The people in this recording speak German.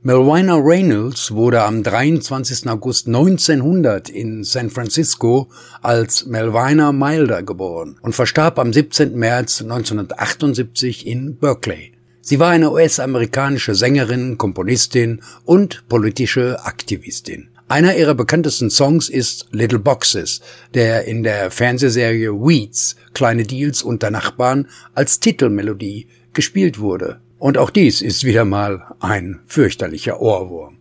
Malvina Reynolds wurde am 23. August 1900 in San Francisco als Malvina Milder geboren und verstarb am 17. März 1978 in Berkeley. Sie war eine US-amerikanische Sängerin, Komponistin und politische Aktivistin. Einer ihrer bekanntesten Songs ist Little Boxes, der in der Fernsehserie Weeds, Kleine Deals unter Nachbarn, als Titelmelodie gespielt wurde. Und auch dies ist wieder mal ein fürchterlicher Ohrwurm.